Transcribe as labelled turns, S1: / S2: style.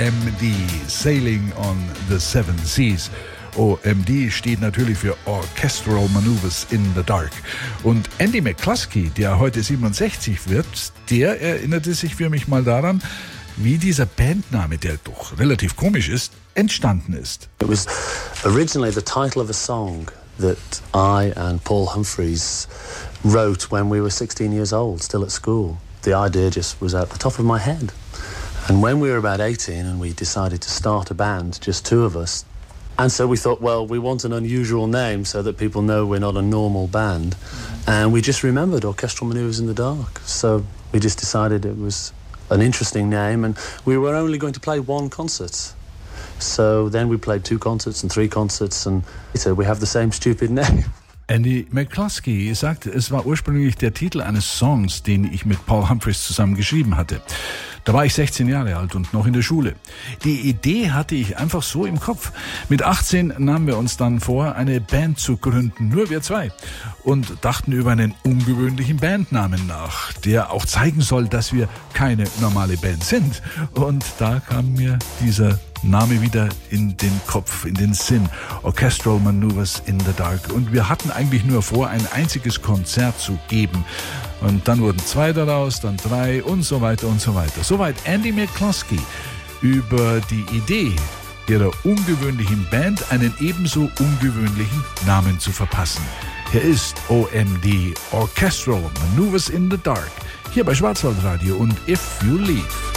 S1: OMD, Sailing on the Seven Seas. OMD steht natürlich für Orchestral Maneuvers in the Dark. Und Andy McCluskey, der heute 67 wird, der erinnerte sich für mich mal daran, wie dieser Bandname, der doch relativ komisch ist, entstanden ist.
S2: It was originally the title of a song that I and Paul Humphreys wrote when we were 16 years old, still at school. The idea just was at the top of my head. And when we were about 18 and we decided to start a band, just two of us, and so we thought, well, we want an unusual name so that people know we're not a normal band. And we just remembered Orchestral Maneuvers in the Dark. So we just decided it was an interesting name, and we were only going to play one concert. So then we played 2 concerts and 3 concerts, and so we have the same stupid name.
S1: Andy McCluskey sagte, es war ursprünglich der Titel eines Songs, den ich mit Paul Humphreys zusammen geschrieben hatte. Da war ich 16 Jahre alt und noch in der Schule. Die Idee hatte ich einfach so im Kopf. Mit 18 nahmen wir uns dann vor, eine Band zu gründen, nur wir 2. Und dachten über einen ungewöhnlichen Bandnamen nach, der auch zeigen soll, dass wir keine normale Band sind. Und da kam mir dieser Name wieder in den Kopf, in den Sinn. Orchestral Maneuvers in the Dark. Und wir hatten eigentlich nur vor, ein einziges Konzert zu geben. Und dann wurden 2 daraus, dann 3 und so weiter und so weiter. Soweit Andy McCluskey über die Idee ihrer ungewöhnlichen Band, einen ebenso ungewöhnlichen Namen zu verpassen. Hier ist OMD, Orchestral Maneuvers in the Dark, hier bei Schwarzwaldradio und If You Leave.